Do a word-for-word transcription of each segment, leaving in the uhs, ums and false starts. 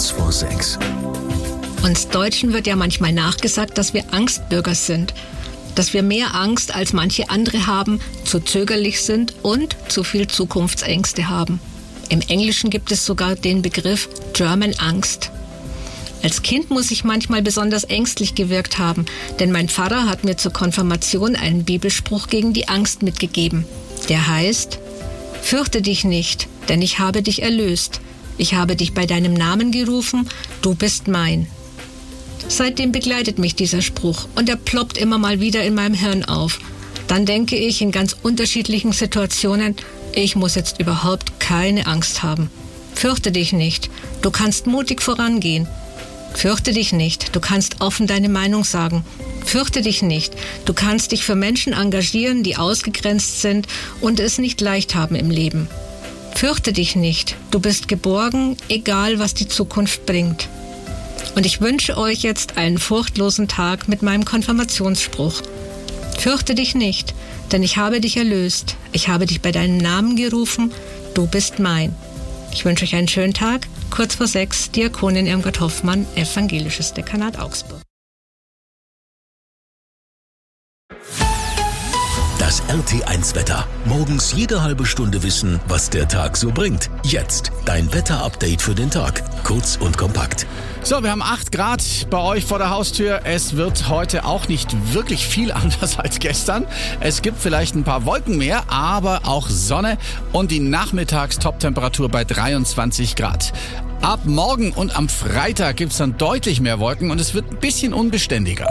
Kurz vor sechs. Uns Deutschen wird ja manchmal nachgesagt, dass wir Angstbürger sind. Dass wir mehr Angst als manche andere haben, zu zögerlich sind und zu viel Zukunftsängste haben. Im Englischen gibt es sogar den Begriff German Angst. Als Kind muss ich manchmal besonders ängstlich gewirkt haben, denn mein Pfarrer hat mir zur Konfirmation einen Bibelspruch gegen die Angst mitgegeben. Der heißt: Fürchte dich nicht, denn ich habe dich erlöst. Ich habe dich bei deinem Namen gerufen, du bist mein. Seitdem begleitet mich dieser Spruch und er ploppt immer mal wieder in meinem Hirn auf. Dann denke ich in ganz unterschiedlichen Situationen, ich muss jetzt überhaupt keine Angst haben. Fürchte dich nicht, du kannst mutig vorangehen. Fürchte dich nicht, du kannst offen deine Meinung sagen. Fürchte dich nicht, du kannst dich für Menschen engagieren, die ausgegrenzt sind und es nicht leicht haben im Leben. Fürchte dich nicht, du bist geborgen, egal was die Zukunft bringt. Und ich wünsche euch jetzt einen furchtlosen Tag mit meinem Konfirmationsspruch. Fürchte dich nicht, denn ich habe dich erlöst. Ich habe dich bei deinem Namen gerufen, du bist mein. Ich wünsche euch einen schönen Tag. Kurz vor sechs, Diakonin Irmgard Hoffmann, Evangelisches Dekanat Augsburg. Das R T eins Wetter. Morgens jede halbe Stunde wissen, was der Tag so bringt. Jetzt dein Wetter-Update für den Tag. Kurz und kompakt. So, wir haben acht Grad bei euch vor der Haustür. Es wird heute auch nicht wirklich viel anders als gestern. Es gibt vielleicht ein paar Wolken mehr, aber auch Sonne und die Nachmittags-Top-Temperatur bei dreiundzwanzig Grad. Ab morgen und am Freitag gibt es dann deutlich mehr Wolken und es wird ein bisschen unbeständiger.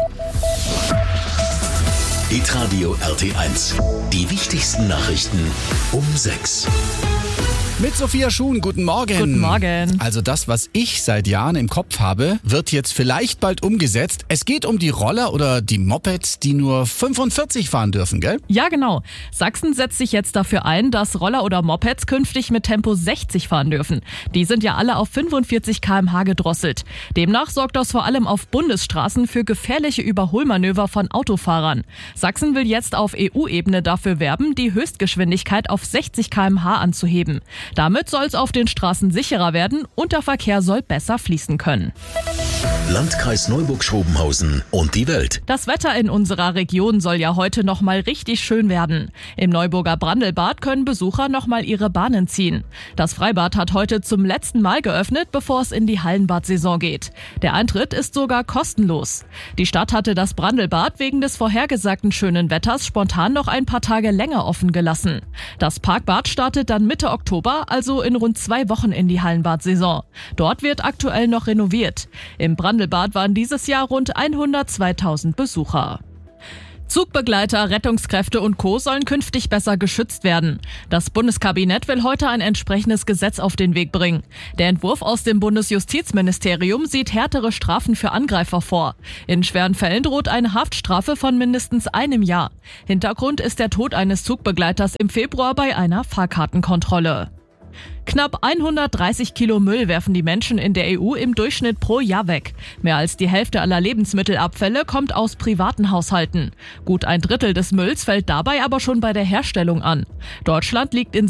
Hitradio R T eins. Die wichtigsten Nachrichten um sechs. Mit Sophia Schuhn, guten Morgen. Guten Morgen. Also das, was ich seit Jahren im Kopf habe, wird jetzt vielleicht bald umgesetzt. Es geht um die Roller oder die Mopeds, die nur fünfundvierzig fahren dürfen, gell? Ja, genau. Sachsen setzt sich jetzt dafür ein, dass Roller oder Mopeds künftig mit Tempo sechzig fahren dürfen. Die sind ja alle auf fünfundvierzig Kilometer pro Stunde gedrosselt. Demnach sorgt das vor allem auf Bundesstraßen für gefährliche Überholmanöver von Autofahrern. Sachsen will jetzt auf E U-Ebene dafür werben, die Höchstgeschwindigkeit auf sechzig Kilometer pro Stunde anzuheben. Damit soll es auf den Straßen sicherer werden und der Verkehr soll besser fließen können. Landkreis Neuburg-Schrobenhausen und die Welt. Das Wetter in unserer Region soll ja heute noch mal richtig schön werden. Im Neuburger Brandelbad können Besucher noch mal ihre Bahnen ziehen. Das Freibad hat heute zum letzten Mal geöffnet, bevor es in die Hallenbadsaison geht. Der Eintritt ist sogar kostenlos. Die Stadt hatte das Brandelbad wegen des vorhergesagten schönen Wetters spontan noch ein paar Tage länger offen gelassen. Das Parkbad startet dann Mitte Oktober, also in rund zwei Wochen in die Hallenbadsaison. Dort wird aktuell noch renoviert. Im Brandelbad waren dieses Jahr rund hundertzweitausend Besucher. Zugbegleiter, Rettungskräfte und Co. sollen künftig besser geschützt werden. Das Bundeskabinett will heute ein entsprechendes Gesetz auf den Weg bringen. Der Entwurf aus dem Bundesjustizministerium sieht härtere Strafen für Angreifer vor. In schweren Fällen droht eine Haftstrafe von mindestens einem Jahr. Hintergrund ist der Tod eines Zugbegleiters im Februar bei einer Fahrkartenkontrolle. Knapp hundertdreißig Kilo Müll werfen die Menschen in der E U im Durchschnitt pro Jahr weg. Mehr als die Hälfte aller Lebensmittelabfälle kommt aus privaten Haushalten. Gut ein Drittel des Mülls fällt dabei aber schon bei der Herstellung an. Deutschland liegt in